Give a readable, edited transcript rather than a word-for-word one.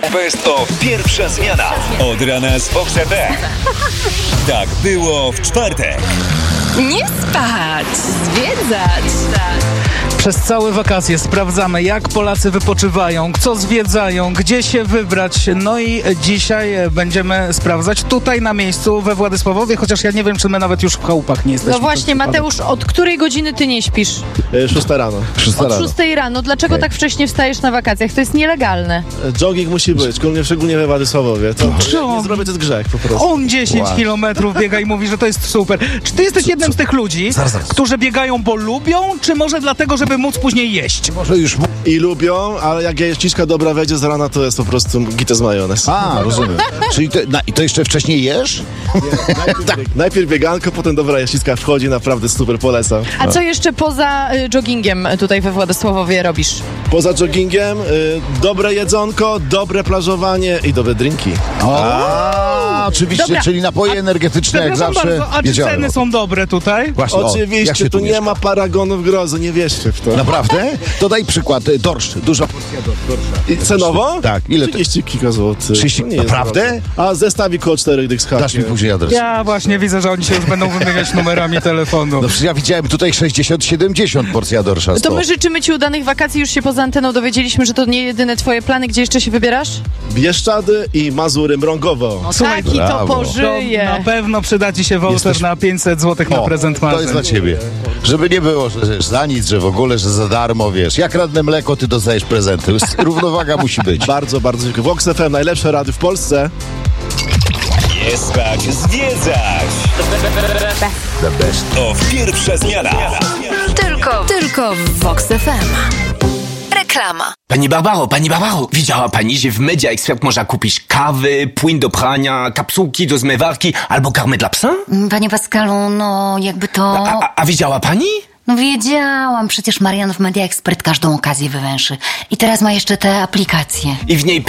Best of pierwsza zmiana. Od rana z Fox FM. Tak było w czwartek. Nie spać, zwiedzać. Przez całe wakacje sprawdzamy, jak Polacy wypoczywają, co zwiedzają, gdzie się wybrać. No i dzisiaj będziemy sprawdzać tutaj na miejscu we Władysławowie, chociaż ja nie wiem, czy my nawet już w chałupach nie jesteśmy. No właśnie, Mateusz, od której godziny ty nie śpisz? 6 rano. Od 6 rano. Dlaczego tak wcześnie wstajesz na wakacjach? To jest nielegalne. Jogging musi być, szczególnie we Władysławowie. To nie zrobię, to jest grzech po prostu. On 10 kilometrów biega i mówi, że to jest super. Czy ty jesteś jednym z tych ludzi, którzy biegają, bo lubią, czy może dlatego, żeby móc później jeść? Może już... I lubią, ale jak ściska dobra wejdzie z rana, to jest po prostu gites majonez. A, rozumiem. Czyli to jeszcze wcześniej jesz? Najpierw bieganko, potem dobra jaściska wchodzi, naprawdę super, polecam. A co jeszcze poza joggingiem tutaj we Władysławowie robisz? Poza joggingiem, dobre jedzonko, dobre plażowanie i dobre drinki. Oczywiście, Dobra. czyli napoje energetyczne jak Przepraszam zawsze. bardzo, a czy Wiedziałem. ceny są dobre tutaj? Właśnie, jak Oczywiście, się tu nie mieszka? ma paragonów grozy, nie wierzcie w to. Naprawdę? To daj przykład. Dorsz. Duża porcja dorsza. I cenowo? Tak. Ile to? 30 kilka złotych. 30? To nie jest Naprawdę? drogo. A zestawik koło 4 dych z hakiem. Dasz mi później adres. Ja właśnie widzę, że oni się już będą wymieniać numerami telefonu. No przecież ja widziałem tutaj 60-70 porcja dorsza. To my życzymy ci udanych wakacji. Już się poza anteną dowiedzieliśmy, że to nie jedyne twoje plany. Gdzie jeszcze się wybierasz? Bieszczady i Mazury Mrągowo. Słuchaj, Taki to brawo. to pożyje. na pewno przyda ci się voucher na 500 zł na prezent marzeń. To jest dla ciebie. Żeby nie było, że za nic, że w ogóle, że za darmo, wiesz. Jak radne mleko, ty dostajesz prezenty. Równowaga musi być. Bardzo, bardzo dziękuję. Vox FM, najlepsze rady w Polsce. Nie spać, zwiedzać. The best. To pierwsza zmiana. Tylko w Vox FM. Reklama. Pani Barbaro, widziała pani, że w Media Expert można kupić kawy, płyn do prania, kapsułki do zmywarki albo karmę dla psa? Panie Pascalu, no jakby to... A widziała pani? No wiedziałam, przecież Marian w Media Expert każdą okazję wywęszy. I teraz ma jeszcze te aplikacje. I w niej